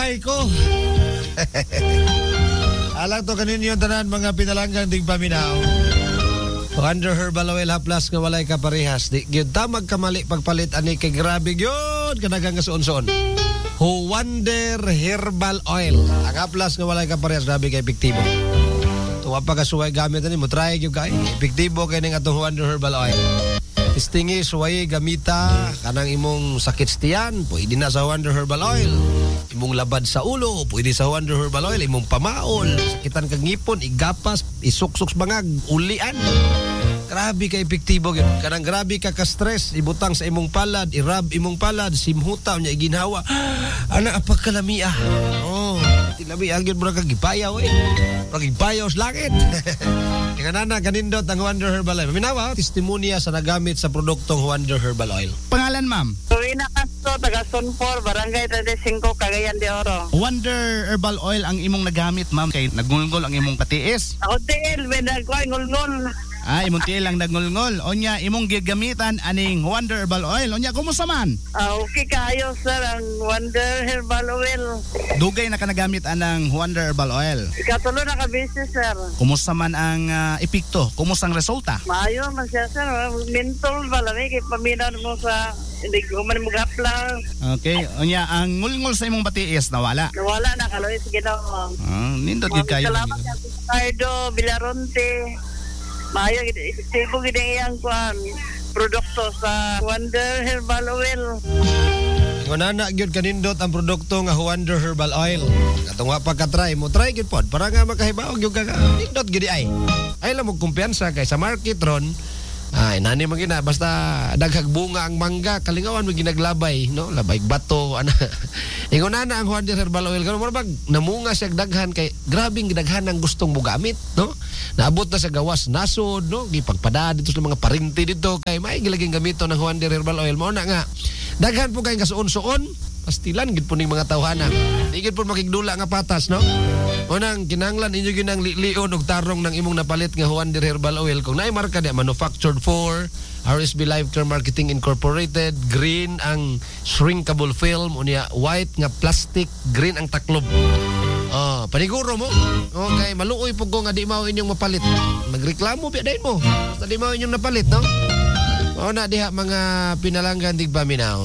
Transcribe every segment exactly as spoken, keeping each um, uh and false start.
Ay ko. Alang to kanin yung tanan mga pinalanggang dig paminaw. Wonder Herbal Oil Haplas nga walay kaparehas. Di gyud ta magkamali pagpalit ani kay grabe gyud kanagang kasuon-suon. Wonder Herbal Oil. Ang Haplas nga walay kaparehas grabe kay epektibo. Tuwa pa kasuway gamit ani mo try gyud kay epektibo kay ning atong Wonder Herbal Oil. Istingi suway gamita kanang imong sakit tiyan, pwede na sa Wonder Herbal Oil. Imong labad sa ulo, pwede sa Wonder Herbal Oil. Imong pamaol, sakitan kag ngipon, igapas, isuksok bangag, ulian. Grabe ka epektibo gyud. Kanang grabe ka ka-stress, ibutang sa imong palad, irab imong palad, simhuta nya iginhawa. Ana apa kalamiah. Oh, tilabi gyud bro kag gipayaw eh. Kag gipayaw sa langit. Kanana kanindot ang Wonder Herbal Oil. Minawa, testimonya sa nagamit sa produktong Wonder Herbal Oil. Pangalan, ma'am? Rowena Castro, taga Sunfor, Barangay thirty-five, Cagayan de Oro. Wonder Herbal Oil ang imong nagamit, ma'am, kay nagngulngol ang imong patiis. Ako tiil, may nagkuhay ngulngol. Ah, imong tiil lang nagngulngol. Onya, imong gigamitan aning Wonder Herbal Oil. Onya, kumusta man? Ah, okay kayo, sir, ang Wonder Herbal Oil. Dugay na ka nagamit anang Wonder Herbal Oil. Ikatulo na ka-busy, sir. Kumusta man ang uh, epekto? Kumusta ang resulta? Maayo man siya, sir. Mentol ba lang eh, kay paminaw mo sa hindi ko man mo gaplang. Okay, onya, ang ngulngol sa imong patiis nawala. Nawala na, kaloy, sige na. Ah, nindot gid kayo. Salamat sa Ricardo Villaronte. Maayo, epektibo gid ang iyang kuhan. Produkto sa Wonder Herbal Oil. Ngunana gyud kanindot ang produkto nga Wonder Herbal Oil. Katong wa pa ka-try mo, try gyud pod para nga makahibaw gyud ka. Nindot gyud ay. Ay lang mo kumpiyansa kay sa market ron. Ay nani man gina basta daghag bunga ang mangga kalingawan mo ginaglabay no labay bato ana. Ngunana ang Wonder Herbal Oil karon murag namunga siya daghan kay grabing gidaghan ang gustong mo gamit no. Naabot na sa gawas nasod no gipagpada dito sa mga parinti dito kay may gilaging gamito ng Wonder Herbal Oil mo na nga. Daghan po kayong kasuon-suon, pastilan gid po ning mga tawhana. Di gid po makigdula nga patas, no? Unang kinahanglan inyo ginang lion og tarong ng imong napalit nga Wonder Herbal Oil kung naay marka di manufactured for R S B Life Care Marketing Incorporated, green ang shrinkable film unya white nga plastic, green ang taklob. Oh, paniguro mo. Okay, maluoy po ko nga di mao inyong mapalit. Magreklamo biya dayon mo. Basta di mao inyong napalit, no? O na diha mga pinalanggan dig paminaw.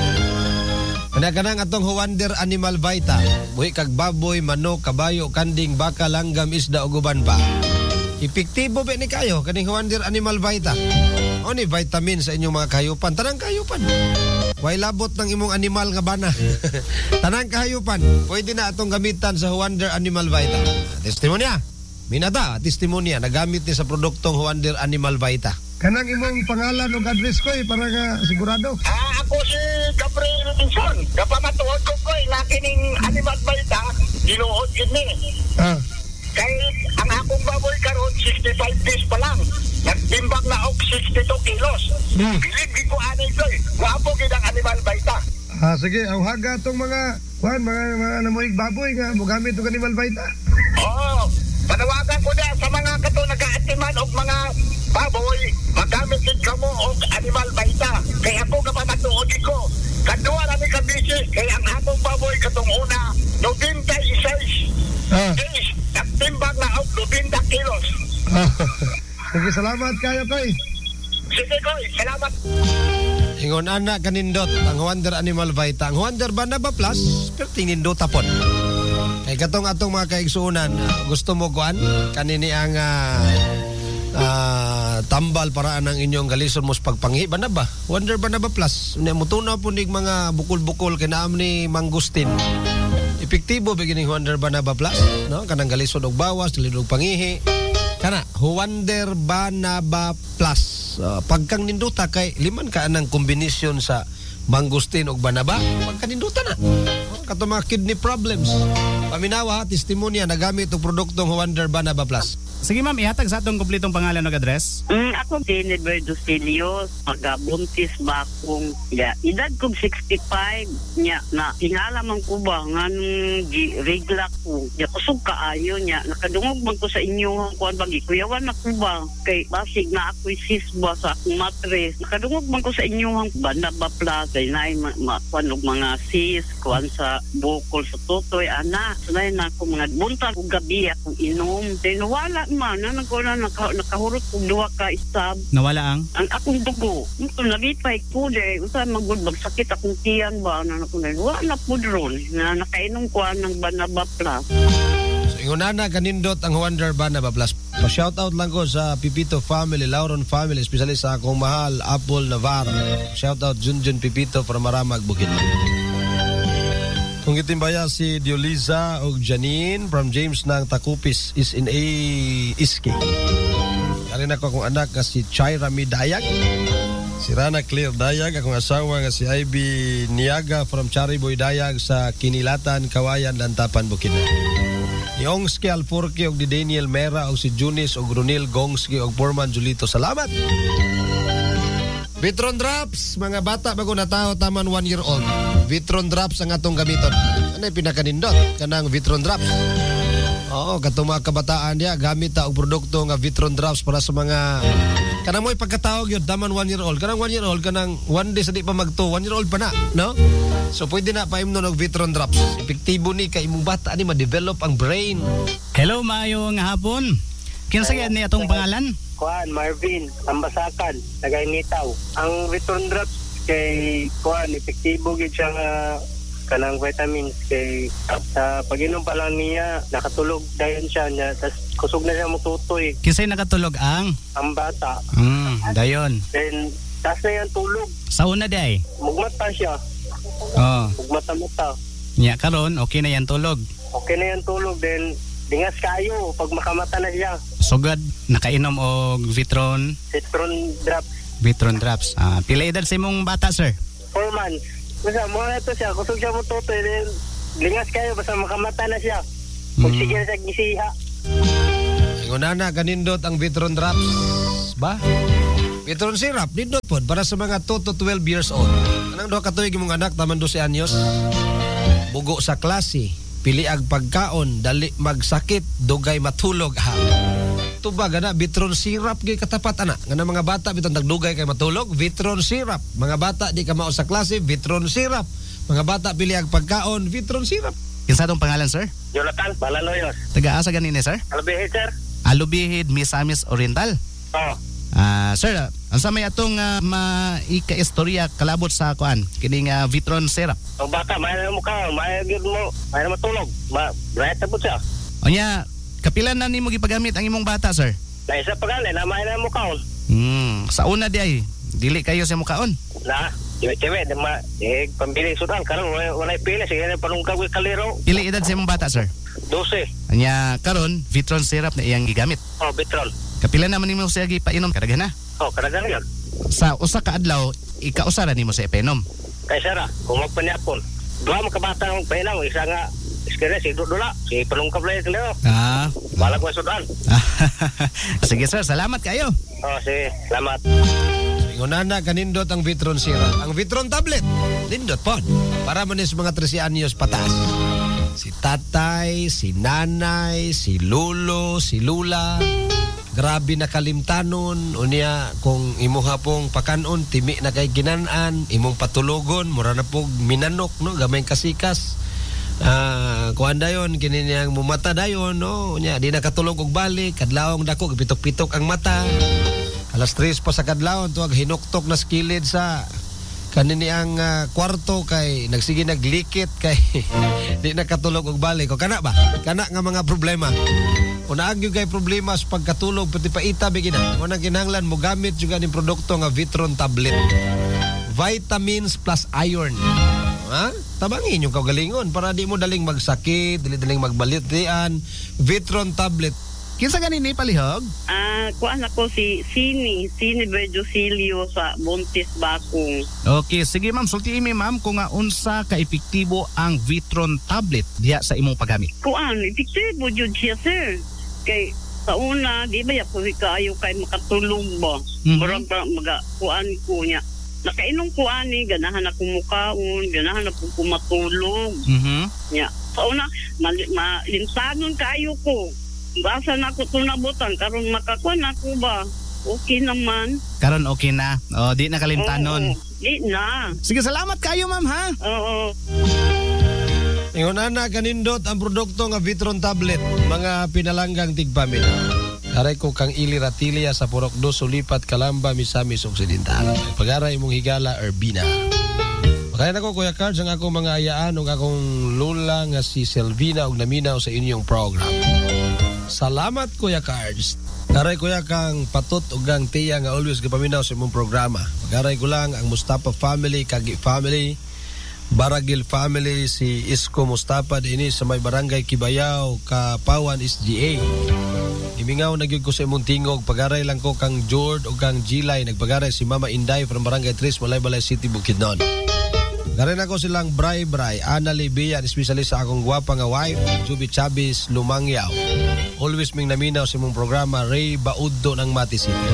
Kanang atong Wonder Animal Vita. Buhi kag baboy, manok, kabayo, kanding, baka, langgam, isda ug uban pa. Epektibo ba ni kayo kaning Wonder Animal Vita? O ni vitamin sa inyong mga kahayupan, tanang kahayupan. Way labot ng imong animal nga bana. Tanang kahayupan, pwede na atong gamitan sa Wonder Animal Vita. Testimonya. Minata, testimonya nagamit ni sa produktong Wonder Animal Vita. Kanang imong pangalan o address ko eh, para nga sigurado. Ah, ako si Gabriel Robinson. Kapamatuod ko ko, laki ning Animal Vita, ginuod yun ni. Ah. Kay ang akong baboy karon sixty-five days pa lang. Nagtimbang na og sixty-two kilos. Hmm. Bilib ko anay ko eh. Wapo gid ang Animal Vita. Ah, sige, ang haga tong mga, kuan, mga, mga namuhig baboy nga, mugamit og Animal Vita. Oo. Panawagan ko na sa mga kato nag-aatiman og mga baboy, magamit din ka mo og Animal Vita. Kaya ako kapamatuod ko, kadua na ni kabisi, kaya ang atong baboy katong una, ninety-six Ah. days, nagtimbang na og ninety kilos. Ah. Sige, salamat kayo koy. Sige ko, salamat. Ingon ana kanindot ang Wonder Animal Vita. Ang Wonder Banaba Plus, pero tinindot tapon. Kay katong atong mga kaigsuunan, gusto mo kuan kanini ang uh, uh, tambal para ang inyong galison mo sa pagpanghi Banaba. Wonder Banaba Plus. Unya mutuna po nig mga bukol-bukol kay naam ni Mangustin. Epektibo begining Wonder Banaba Plus, no? Kanang galison og bawas, dili og pangihi. Kana Wonder Banaba Plus. Uh, pagkang ninduta kay liman ka anang kombinasyon sa mangustin ug banaba, pagkaninduta na. Kato mga kidney problems. Paminawa, testimonya nagamit og produktong Wonder Banaba Plus. Sige ma'am, ihatag sa atong kumpletong pangalan ug address. Mm, ako Jennifer Docilios, magabuntis ba akong ya, edad kong sixty-five nya na tingala man ko ba nga nung gi- regla ko ya kusog kaayo nya nakadungog man ko sa inyo kuan bagi kuyawan na ko ba kay basig na ako sisba sa akong matres nakadungog man ko sa inyo banda ba plaza na ma, ma, kuan og mga sis kuan sa bukol sa tutoy ana sunay na ako mga buntag ug gabi akong inom then wala man na nagkuna naka, nakahurot kong duha ka istab Nawala ang ang akong dugo ito nabipay ko de usa magud magsakit akong tiyan ba na nakunan wala po ron na nakainom ko ng Banaba Plus. So, ingunana kanindot ang Wonder Banaba Plus. Pa-shoutout lang ko sa Pipito family, Lauron family, especially sa akong mahal, Apple Navarro. Shoutout Junjun Pipito from Maramag, Bukid. Kung itimbaya si Dioliza o Janine from James ng Takupis is in a Iski. Karin ako akong anak na si Chaira Midayag. Si Rana Clear Dayag, akong asawa nga si Ivy Niaga from Chariboy Dayag sa Kinilatan, Kawayan, Lantapan, Bukidnon. Ni Ongski Alforque og di Daniel Mera og si Junis og Ronil Gongski og Foreman Julito. Salamat! Vitron Drops, mga bata bago na tao taman one year old. Vitron Drops ang atong gamiton. Ano yung pinakanindot? Kanang Vitron Drops. Oo, katong mga kabataan niya, gamit ta og produkto nga Vitron Drops para sa mga kanang mo'y pagkatawag yun, taman one year old. Kanang one year old, kanang one day sa di pa magto, one year old pa na, no? So pwede na paimnon og Vitron Drops. Epektibo ni kay imong bata ni ma-develop ang brain. Hello, maayo nga hapon. Kinsa gyud ni atong pangalan? Kuan Marvin, Ambasakan, Tagaynitaw. Ang Vitron Drops kay kuan epektibo gid siya nga kanang vitamins kay sa pag-inom pa lang niya nakatulog dayon siya niya tas kusog na siya mututoy Kinsay nakatulog ang? ang bata. Hmm, dayon. Then tas na yan tulog. Sa una day. Mugmata siya. Oh, Mugmata-mata. nya karon okay na yan tulog. Okay na yan tulog then dingas kayo pag makamata na siya. Sugad nakainom og Vitron, Citron Drops. Vitron Drops. Ah, pila edad sa imong bata, sir? Four months. Basta mo na ito siya. Kusog siya mututoy then dingas kayo basta makamata na siya. Kung Mm. sige na siya gisiha. Ingunana kanindot ang Vitron Drops. Ba? Vitron Syrup, nindot po para sa mga two to twelve years old. Anang doha katuig imong anak taman twelve anyos. Bugo sa klase, pili ag pagkaon, dali magsakit, dugay matulog ha. Tubag ana Vitron Syrup gyud katapat ana. Nga mga bata biton nagdugay kay matulog, Vitron Syrup. Mga bata di ka mao sa klase, Vitron Syrup. Mga bata pili ag pagkaon, Vitron Syrup. Kinsa atong pangalan, sir? Jonathan Balaloyos. Taga-asa ganini, sir? Albihi, sir. Alubihid, Misamis Oriental. Oh. Ah, sir, unsa may atong uh, maika-istorya kalabot sa kuan kining uh, Vitron Syrup? Ang bata, may na mo ka. May na mo. May na matulog. Ma, right na po siya. Onya, kapilan na nimo gipagamit ang imong bata, sir? Na isa pa gali, na may na mo ka. Hmm, sa una di ay dili kayo sa mukaon. Na, tiwe-tiwe, na ma, eh, pambili sudan. Karang wala, wala pili. Sige na panungkag with kaliro. Pila edad sa imong bata, sir? Dose. Anya karon Vitron Syrup na iyang gigamit. Oh, Vitron. Kapila naman nimo siya gipainom kadaghan na. Oh, kadagan yun. Sa usa ka adlaw ikausa ra nimo sa ipainom. Kay Sara, kung magpanyapon. Dua mo kabata ng painaw. Isa nga, iskere, si Dudula. Si panungkag lang yung kaliro. Ah. Balag mo sudan. Sige, sir, salamat kayo. Oh, sige. Salamat. Ingunana kanindot ang Vitron Syrup. Ang Vitron tablet, nindot po. Para man is mga thirteen anyos pataas. Si tatay, si nanay, si lolo, si lula. Grabe na kalimtanon. Unya, kung imuha pong pakanon, timi na kay ginanan, imong patulogon, mura na pong minanok, no? Gamay kasikas. Ah, kuan dayon kini niyang mumata dayon, no? Unya, di nakatulog og balik, kadlawong dako, pitok-pitok ang mata. Alas tres pa sa kadlawon, tuwag hinuktok na skilid sa kanini ang uh, kwarto kay nagsige naglikit kay di nakatulog og balik. O kana ba? Kana nga mga problema. Unaag yung kay problema sa pagkatulog pati paita bigina. Unang kinahanglan mo gamit yung ganing produkto nga Vitron tablet. Vitamins plus iron. Ha? Tabangin yung kagalingon para di mo daling magsakit, dili daling magbalitian. Vitron tablet. Kinsa ganini palihog? Ah, kuan ako si Sini, Sini Berjosilio sa Buntis Bakong. Okay, sige ma'am, sulti mi ma'am kung nga unsa ka epektibo ang Vitron tablet diha sa imong paggamit. Kuan, epektibo jud siya, sir. Kay Sa una, di ba ya po kaayo kay makatulog ba? Mhm. Murag ba maga kuan ko niya. Nakainom ko ani, ganahan ako mukaon, ganahan ako kumatulog. Mhm. Nya. Sa una, mali- malintanon kaayo ko. Basa na ako ito nabutan, karon makakuan ako ba? Okay naman. Karon okay na. Oh, di na kalimtanon. Oo, di na. Sige, salamat kayo, ma'am, ha? Oo. Ingon ana kanindot ang produkto nga Vitron tablet, mga pinalanggang tigpaminaw. Aray ko kang iliratilia sa Purok dos Sulipat, Calamba, Misamis Occidental. Pag-aray mong higala Urbina. Kaya nako Kuya Cards ang akong mga ayaan ug akong lula nga si Selvina og naminaw sa inyong program. Salamat Kuya Cards. Aray Kuya kang patot ug ang tiya nga always gapaminaw sa imong programa. Pag-aray ko lang ang Mustafa family, Kagi family, Baragil family, si Isko Mustafa dinhi sa may barangay Kibayaw, Kapawan, S G A. Imingaw nagyud ko sa imong tingog, pag-aray lang ko kang Jord o kang Gilay, nagpag-aray si Mama Inday from Barangay Tris, Malay-Balay City, Bukidnon. Garin ako silang Bray Bray, Ana Libian, especially sa akong gwapa nga wife, Juby Chavez, Lumangyaw. Always ming naminaw sa imong programa, Ray Bauddo ng Mati City.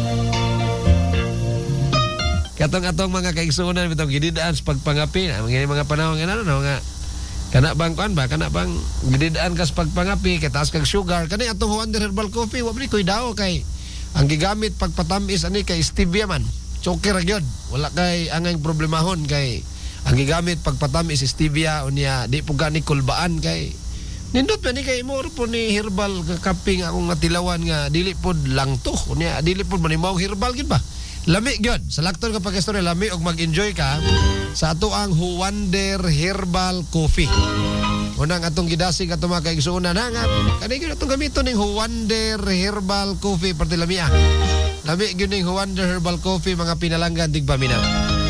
Katong-atong mga kaigsunan, bitong gididaan sa pagpangapi, mga mga panahon nga ano, nga kana bang kuan ba kana bang gididaan kas pagpangapi kay taas kag sugar kani atong Wonder Herbal Coffee wa koy daw kay ang gigamit pagpatamis ani kay stevia man choker ra gyud wala kay angay problemahon kay ang gigamit pagpatamis stevia unya di po gani kulbaan kay nindot man ni kay mo po ni herbal kape nga akong natilawan nga dili pod lang to unya dili pod manimaw herbal gyud ba lami gyud sa lakton kapag istorya lami og mag-enjoy ka sa ato ang Wonder Herbal Coffee. Unang atong gidasig ato mga kaigsuonan ha nga kani gyud atong gamiton ning Wonder Herbal Coffee parte lami ah. Lami gyud ning Wonder Herbal Coffee mga pinalanggan tigpaminaw.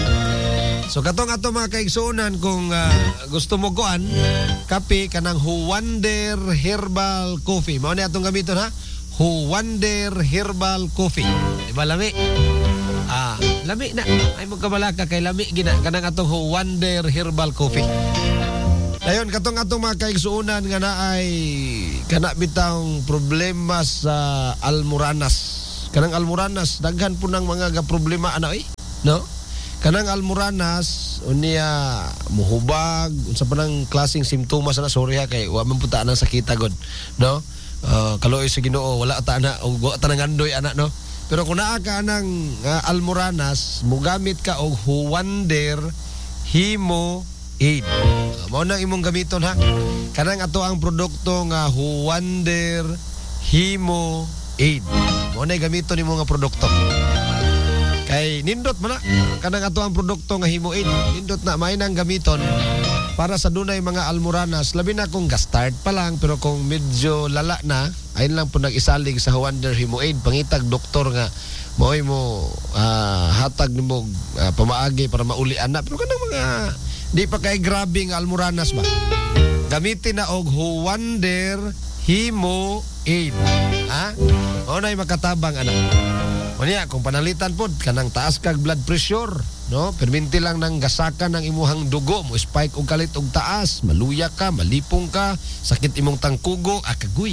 So katong ato mga kaigsuonan kung uh, gusto mo kuan kape kanang Wonder Herbal Coffee. Mao ni atong gamiton ha. Wonder Herbal Coffee. Diba lami? Ah, lami na. Ay magkabalaka kay lami gina kanang atong Wonder Herbal Coffee. Dayon katong atong mga kaigsuonan nga naay kana bitang problema sa almoranas. Kanang almoranas daghan po ng mga ga problema ana oy, no? Kanang almoranas unya muhubag unsa pa nang klaseng simptomas ana sorry ha kay wa man punta nang sakita god, no? Uh, kaloy sa Ginoo wala ta na og wa ta nang andoy ana no. Pero kung naa ka ng uh, almoranas, mugamit ka og Wonder Hemo Aid. Uh, mao nang imong gamiton ha. Kanang ato ang produkto nga Wonder Hemo Aid. Mao na gamiton nimo nga produkto. Kay nindot man na kanang ato ang produkto nga Hemo Aid. Nindot na may nang gamiton para sa dunay mga almoranas. Labi na kung ga-start pa lang pero kung medyo lala na ayun lang po nag-isalig sa Wonder Hemo Aid. Pangitag doktor nga maoy mo uh, hatag nimo uh, pamaagi para maulian na. Pero kanang mga di pa kay grabe nga almoranas ba. Gamitin na og Wonder Hemo Aid. Ha? O na'y makatabang anak. O niya, kung panalitan po, kanang taas kag blood pressure, no? Perminti lang ng gasakan ng imuhang dugo, mo spike og kalit og taas, maluya ka, malipong ka, sakit imong tangkugo, akaguy.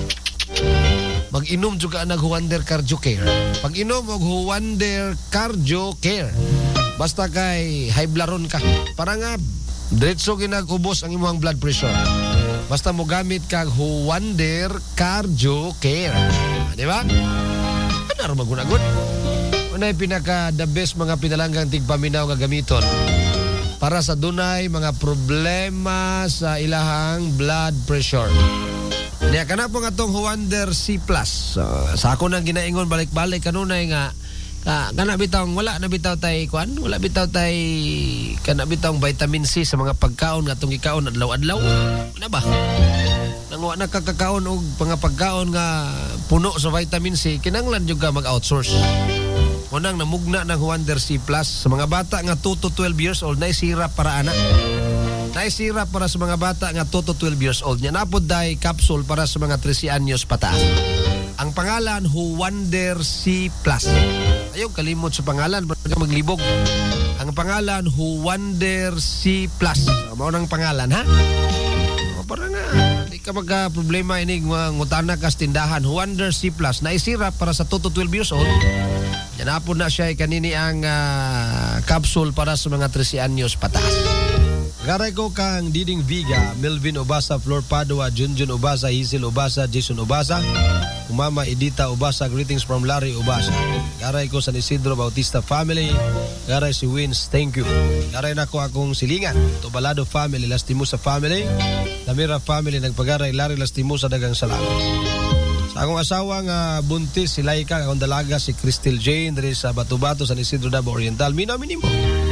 Mag-inom juga nag Wonder Cardio Care. Pag inom og Wonder Cardio Care, basta kay high blood ka, para nga diretso ginag-ubos ang imuhang blood pressure. Basta mo gamit kag Wonder Cardio Care. Di ba? Ano magunagod? Unay pinaka the best mga pinalanggang tigpaminaw nga gamiton para sa dunay mga problema sa ilahang blood pressure. Niya kana po nga tong Wonder C plus. So, sa ako nang ginaingon balik-balik kanunay nga ka, kana bitaw wala na bitaw tay kuan, wala bitaw tay kana bitaw vitamin C sa mga pagkaon nga tong ikaon adlaw-adlaw. Ano ba? Nang wa na kakakaon og mga pagkaon nga puno sa vitamin C, kinanglan jud ka mag-outsource. Unang namugna ng Wonder C plus sa mga bata nga two to twelve years old na sirap para ana. Na sirap para sa mga bata nga two to twelve years old. Nya napod dai capsule para sa mga thirteen anyos pataas. Ang pangalan Wonder C plus. Ayaw kalimot sa pangalan, baga maglibog. Ang pangalan Wonder C plus. Mao nang pangalan ha. O para nga di ka magka problema ini ngutana kas tindahan Wonder C Plus na isirap para sa two to twelve years old. Yan na po na siya kanini ang uh, capsule para sa mga thirteen anyos pataas. Garay ko kang Diding Viga, Melvin Obasa, Flor Padua, Junjun Obasa, Hazel Obasa, Jason Obasa, Umama Edita Obasa, greetings from Larry Obasa. Garay ko San Isidro Bautista family. Garay si Wins, thank you. Garay na ko akong silingan, Tobalado family, Lastimosa family, Lamira family, nagpagaray Larry Lastimosa, dagang salamat. Sa akong asawa nga buntis, si Laika, akong dalaga, si Crystal Jane, dari sa Batu-Batu, San Isidro Davao Oriental, Mina Minimo.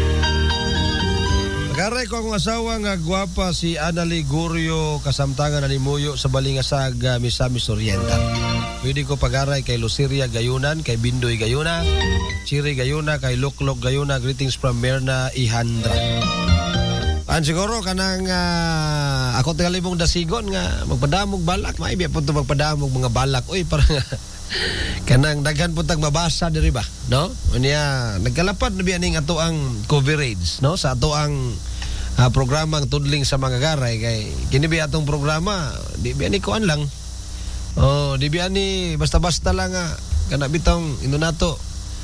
Pagaray ko akong asawa nga gwapa si Anali Gurio kasamtangan na nimuyo sa Balingasag, uh, Misamis Oriental. Pwede ko pagaray kay Luciria Gayunan, kay Bindoy Gayuna, Chiri Gayuna, kay Luklok Gayuna, greetings from Merna Ihandra. An siguro kanang uh, ako tingali mong dasigon nga magpadamog balak, maibya po ito magpadamog mga balak. Uy, parang kanang daghan po tag mabasa diri ba, no? Unya nagkalapad na biyaning ato ang coverage, no? Sa ato ang uh, programang tudling sa mga garay kay kini bi atong programa di biani kuan lang. Oh, di biani basta-basta lang nga kana bitong ino nato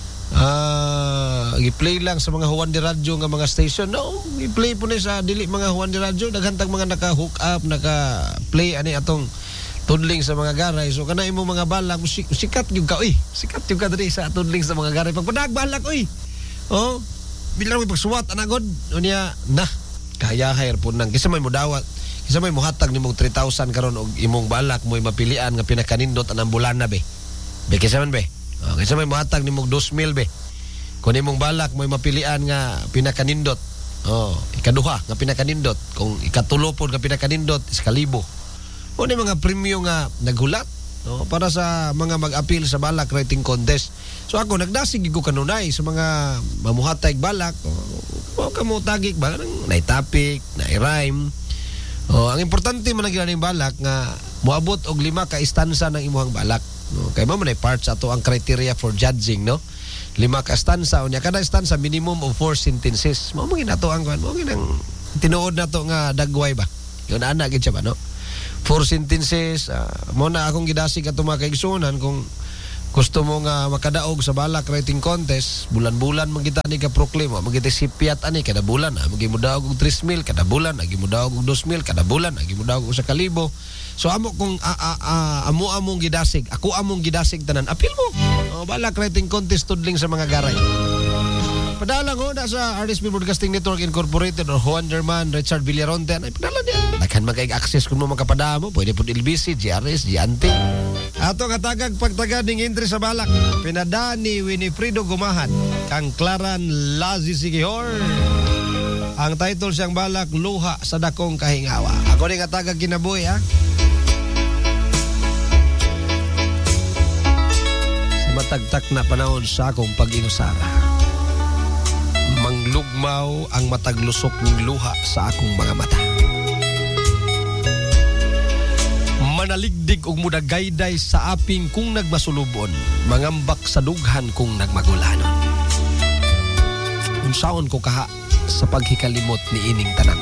ah uh, gi-play lang sa mga Juan de Radio nga mga station. No, gi-play po ni sa dili mga Juan de Radio, daghan tag mga naka-hook up, naka-play ani atong tudling sa mga garay. So kana imo mga balak musik, sikat gyud ka, uy. Sikat gyud ka diri sa tudling sa mga garay. Pagpadag balak, uy. Oh, bilang may pagsuwat anagod unya na kaya hire po nang kisa may modawat. Kisa may mohatag nimong three thousand karon og imong balak mo'y mapilian nga pinakanindot anang bulan na be. Be kisa man be. Oh, kisa may mohatag nimong two mil be. Kung imong balak mo'y mapilian nga pinakanindot. Oh, ikaduha nga pinakanindot. Kung ikatulo pod nga pinakanindot is kalibo. O na mga premyo nga naghulat, no, para sa mga mag-appeal sa balak writing contest. So ako nagdasig ko kanunay sa mga mamuhatay balak, o kamo tagik ba nang nay topic, nay rhyme. O ang importante man ang balak nga moabot og lima ka istansa ng imuhang balak, no. Kay mao man ay parts ato ang criteria for judging, no. Lima ka istansa unya kada istansa minimum of four sentences. Mao man ato ang kuan, mao ginang tinuod nato nga dagway ba. Yun ana gid siya ba, no. Four sentences, uh, mo na akong gidasig ato mga kaigsunan kung gusto mo nga makadaog sa balak writing contest, bulan-bulan magita ni ka proclaim, magita sipiat ani kada bulan, ah, magi mo daog og three mil kada bulan, agi mo daog og two mil kada bulan, agi mo daog og sa kalibo. So amo kung uh, uh, uh, amo among gidasig, ako among gidasig tanan, apil mo. Oh, balak writing contest tudling sa mga garay. Padala ko na sa R S B Broadcasting Network Incorporated or Juan Derman, Richard Villaronte. Ay, padala niya. Naghan mag-access kung mo makapada mo. Pwede po L B C, G R S, Giante. Ato katagag pagtagad ng entry sa balak. Pinada ni Winifredo Gumahan. Kang Claran Lazi Sigihor. Ang title siyang balak, Luha sa Dakong Kahingawa. Ako rin katagag kinabuhi, ha? Sa matagtak na panahon sa akong pag-inusara, manglugmaw ang mataglusok ng luha sa akong mga mata. Manaligdig og mudagayday sa aping kung nagmasulubon, mangambak sa dughan kung nagmagulanon. Unsaon ko kaha sa paghikalimot ni ining tanan.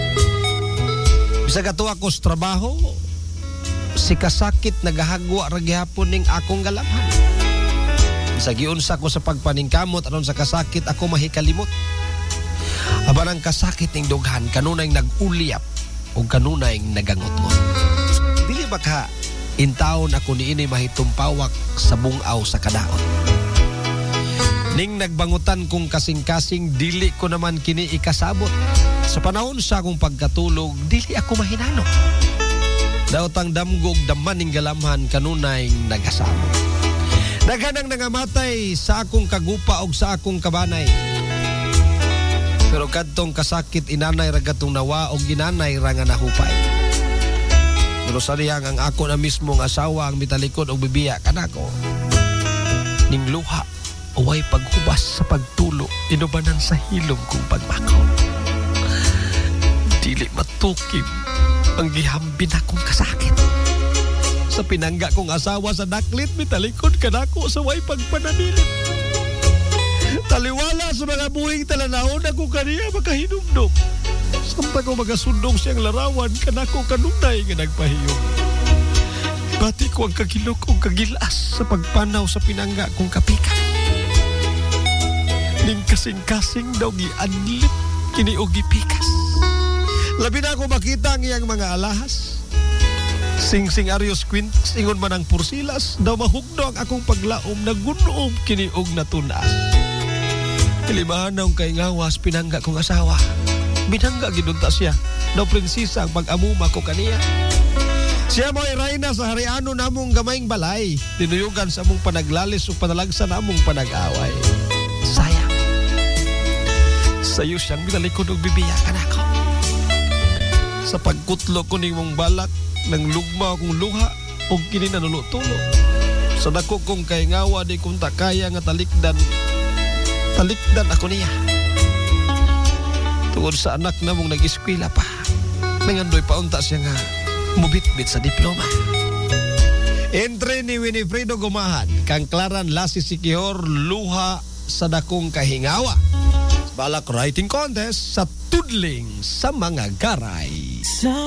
Bisag ato ako sa trabaho, si kasakit nagahagwa ra gihapon ning akong galamhan. Sa giunsa ko sa pagpaningkamot aron sa kasakit ako mahikalimot. Aban ang kasakit ning dughan kanunay nag-ulyap o kanunay nagangot-ngot. Dili ba ka intawon ako niini mahitumpawak sa bungaw sa kadaot. Ning nagbangutan kong kasing-kasing dili ko naman kini ikasabot. Sa panahon sa akong pagkatulog dili ako mahinalo. Daotang damgog daman ning galamhan kanunay nagasamo. Naghanang nangamatay sa akong kagupa o sa akong kabanay. Pero kadtong kasakit inanay ragatong nawa o ginanay ra nga nahupay. Pero sariyang ang ako na mismong asawa ang mitalikod o bibiya kanako. Ning luha uway paghubas sa pagtulo inubanan sa hilom kong pagmakaw. Dili matukib ang gihambin akong kasakit. Sa pinangga kong asawa sa daklit, mitalikod ka na ako sa way pagpananilit. Taliwala sa mga buhing talanahon ako kaniya makahinumdom. Samtang ko magasundong siyang larawan, kanako kanunay nga nagpahiyong. Bati ko ang kagilok o kagilas sa pagpanaw sa pinangga kong kapika. Ning kasing-kasing daw gianlip kini og gipikas. Labi na ako makita ang iyang mga alahas. Sing-sing Arios Quintas, ingon man ang pursilas, daw mahugno ang akong paglaom na gunom kini og natunas. Ilimahan na ang kay ngawas pinangga kong asawa. Binangga gidunta siya. Daw prinsisa ang pag-amuma ko kaniya. Siya mo'y reyna sa hariano namong gamayng balay. Tinuyugan sa among panaglalis o panalagsa namong panag-away. Sayang. Sayo siyang binalikod o bibiyakan ako. Sa pagkutlo ko ning mong balak, nang lugma akong luha o kini nanulutulo. Sa dako kong kay ngawa di kong takaya nga talikdan. Talikdan ako niya. Tungod sa anak na mong nag-eskwela pa. Nangandoy paunta siya nga mubit-bit sa diploma. Entry ni Winifredo Gumahan, kang Klaran Lasi Sikihor, luha sa dakong kahingawa. Balak writing contest sa tudling sa mga garay.